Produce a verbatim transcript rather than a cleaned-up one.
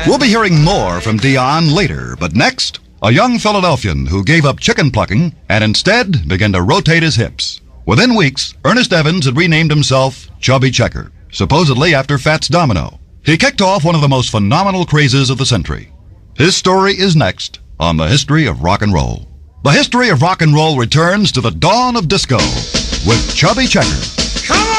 We'll be hearing more from Dion later, but next, a young Philadelphian who gave up chicken plucking and instead began to rotate his hips. Within weeks, Ernest Evans had renamed himself Chubby Checker, supposedly after Fats Domino. He kicked off one of the most phenomenal crazes of the century. His story is next on The History of Rock and Roll. The History of Rock and Roll returns to the dawn of disco with Chubby Checker.